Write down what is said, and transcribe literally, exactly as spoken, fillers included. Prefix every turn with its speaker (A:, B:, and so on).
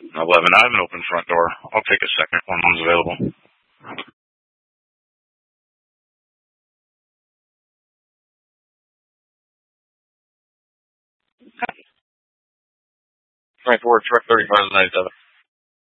A: eleven. I have an open front door. I'll take a second when one's available. twenty-four, truck thirty-five ninety-seven.